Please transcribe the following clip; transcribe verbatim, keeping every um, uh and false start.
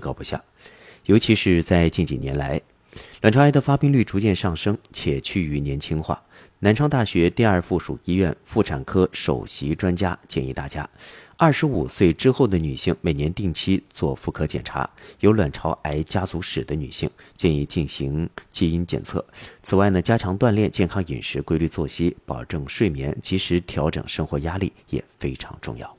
高不下。尤其是在近几年来，卵巢癌的发病率逐渐上升，且趋于年轻化。南昌大学第二附属医院妇产科首席专家建议大家，二十五岁之后的女性每年定期做妇科检查，有卵巢癌家族史的女性建议进行基因检测。此外呢，加强锻炼、健康饮食、规律作息，保证睡眠，及时调整生活压力也非常重要。